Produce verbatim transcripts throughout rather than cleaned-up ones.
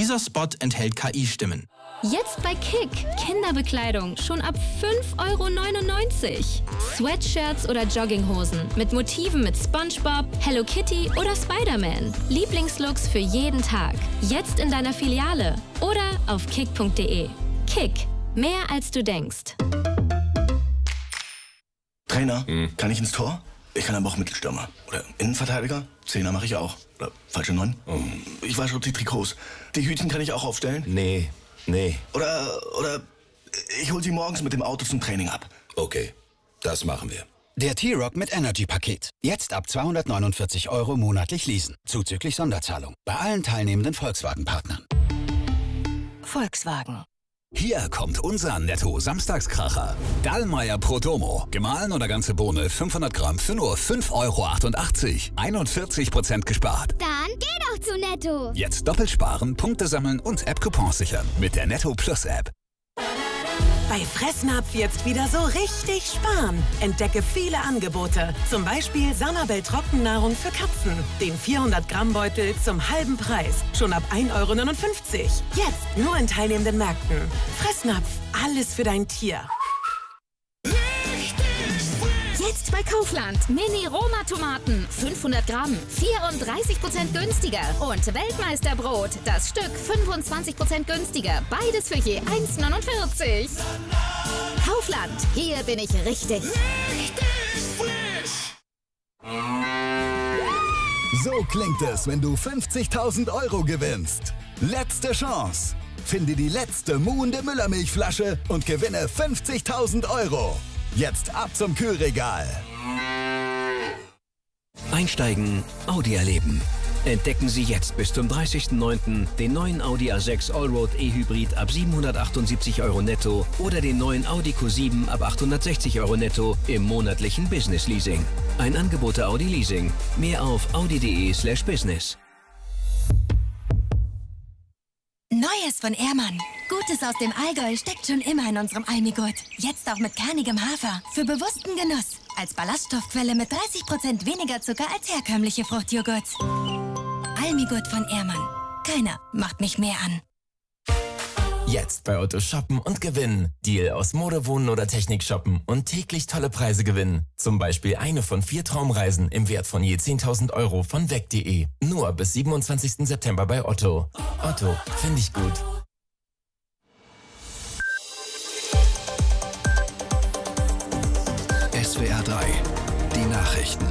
Dieser Spot enthält K I-Stimmen. Jetzt bei Kick. Kinderbekleidung schon ab fünf Euro neunundneunzig. Sweatshirts oder Jogginghosen mit Motiven mit SpongeBob, Hello Kitty oder Spider-Man. Lieblingslooks für jeden Tag. Jetzt in deiner Filiale oder auf kick punkt de. Kick. Mehr als du denkst. Trainer, hm. kann ich ins Tor? Ich kann aber auch Mittelstürmer. Oder Innenverteidiger? Zehner mache ich auch. Oder falsche Neun? Oh. Ich wasche die Trikots. Die Hütchen kann ich auch aufstellen? Nee, nee. Oder, oder ich hol sie morgens mit dem Auto zum Training ab. Okay, das machen wir. Der T-Rock mit Energy-Paket. Jetzt ab zweihundertneunundvierzig Euro monatlich leasen. Zuzüglich Sonderzahlung. Bei allen teilnehmenden Volkswagen-Partnern. Volkswagen. Hier kommt unser Netto-Samstagskracher. Dallmayr Prodomo. Gemahlen oder ganze Bohne fünfhundert Gramm für nur fünf Euro achtundachtzig. einundvierzig Prozent gespart. Dann geh doch zu Netto. Jetzt doppelt sparen, Punkte sammeln und App-Coupons sichern. Mit der Netto Plus App. Bei Fressnapf jetzt wieder so richtig sparen. Entdecke viele Angebote. Zum Beispiel Sanabel Trockennahrung für Katzen. Den vierhundert Gramm Beutel zum halben Preis. Schon ab ein Euro neunundfünfzig. Jetzt nur in teilnehmenden Märkten. Fressnapf, alles für dein Tier. Jetzt bei Kaufland. Mini-Roma-Tomaten. fünfhundert Gramm. vierunddreißig Prozent günstiger. Und Weltmeisterbrot. Das Stück fünfundzwanzig Prozent günstiger. Beides für je eins neunundvierzig. Kaufland. Hier bin ich richtig. Richtig frisch. So klingt es, wenn du fünfzigtausend Euro gewinnst. Letzte Chance. Finde die letzte muhende Müllermilchflasche und gewinne fünfzigtausend Euro. Jetzt ab zum Kühlregal. Einsteigen, Audi erleben. Entdecken Sie jetzt bis zum dreißigsten neunten den neuen Audi A sechs Allroad E-Hybrid ab siebenhundertachtundsiebzig Euro netto oder den neuen Audi Q sieben ab achthundertsechzig Euro netto im monatlichen Business Leasing. Ein Angebot der Audi Leasing. Mehr auf audi.de slash business. Neues von Ehrmann. Gutes aus dem Allgäu steckt schon immer in unserem Almigurt. Jetzt auch mit kernigem Hafer. Für bewussten Genuss. Als Ballaststoffquelle mit dreißig Prozent weniger Zucker als herkömmliche Fruchtjoghurts. Almigurt von Ehrmann. Keiner macht mich mehr an. Jetzt bei Otto shoppen und gewinnen. Deal aus Mode, Wohnen oder Technik shoppen und täglich tolle Preise gewinnen. Zum Beispiel eine von vier Traumreisen im Wert von je zehntausend Euro von weg punkt de. Nur bis siebenundzwanzigsten September bei Otto. Otto, finde ich gut. S W R drei, die Nachrichten.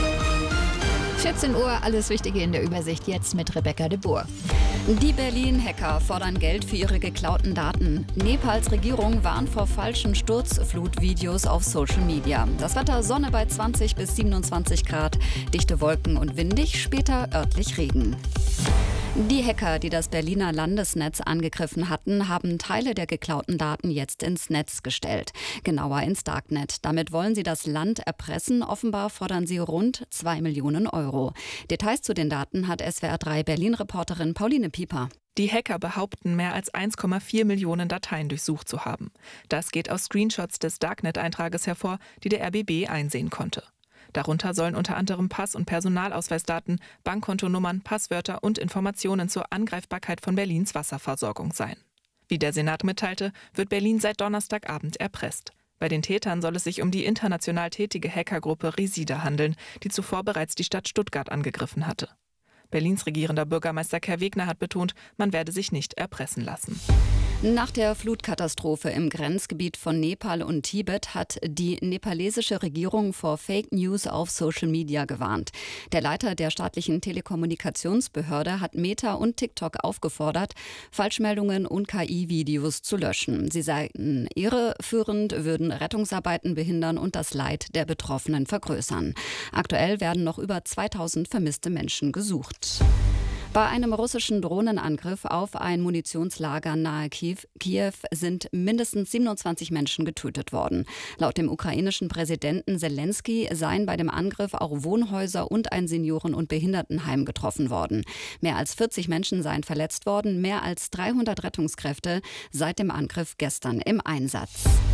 vierzehn Uhr, alles Wichtige in der Übersicht jetzt mit Rebecca de Boer. Die Berlin-Hacker fordern Geld für ihre geklauten Daten. Nepals Regierung warnt vor falschen Sturzflutvideos auf Social Media. Das Wetter: Sonne bei zwanzig bis siebenundzwanzig Grad, dichte Wolken und windig, später örtlich Regen. Die Hacker, die das Berliner Landesnetz angegriffen hatten, haben Teile der geklauten Daten jetzt ins Netz gestellt. Genauer ins Darknet. Damit wollen sie das Land erpressen. Offenbar fordern sie rund zwei Millionen Euro. Details zu den Daten hat S W R drei Berlin-Reporterin Pauline Pieper. Die Hacker behaupten, mehr als eins Komma vier Millionen Dateien durchsucht zu haben. Das geht aus Screenshots des Darknet-Eintrages hervor, die der R B B einsehen konnte. Darunter sollen unter anderem Pass- und Personalausweisdaten, Bankkontonummern, Passwörter und Informationen zur Angreifbarkeit von Berlins Wasserversorgung sein. Wie der Senat mitteilte, wird Berlin seit Donnerstagabend erpresst. Bei den Tätern soll es sich um die international tätige Hackergruppe Resida handeln, die zuvor bereits die Stadt Stuttgart angegriffen hatte. Berlins regierender Bürgermeister Kai Wegner hat betont, man werde sich nicht erpressen lassen. Nach der Flutkatastrophe im Grenzgebiet von Nepal und Tibet hat die nepalesische Regierung vor Fake News auf Social Media gewarnt. Der Leiter der staatlichen Telekommunikationsbehörde hat Meta und TikTok aufgefordert, Falschmeldungen und K I-Videos zu löschen. Sie seien irreführend, würden Rettungsarbeiten behindern und das Leid der Betroffenen vergrößern. Aktuell werden noch über zweitausend vermisste Menschen gesucht. Bei einem russischen Drohnenangriff auf ein Munitionslager nahe Kiew, Kiew sind mindestens siebenundzwanzig Menschen getötet worden. Laut dem ukrainischen Präsidenten Zelensky seien bei dem Angriff auch Wohnhäuser und ein Senioren- und Behindertenheim getroffen worden. Mehr als vierzig Menschen seien verletzt worden, mehr als dreihundert Rettungskräfte seit dem Angriff gestern im Einsatz.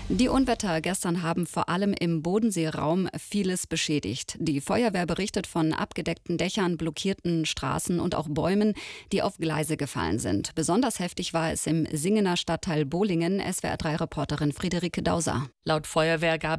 Die Unwetter gestern haben vor allem im Bodenseeraum vieles beschädigt. Die Feuerwehr berichtet von abgedeckten Dächern, blockierten Straßen und auch Bäumen, die auf Gleise gefallen sind. Besonders heftig war es im Singener Stadtteil Bohlingen. S W R drei Reporterin Friederike Dauser. Laut Feuerwehr gab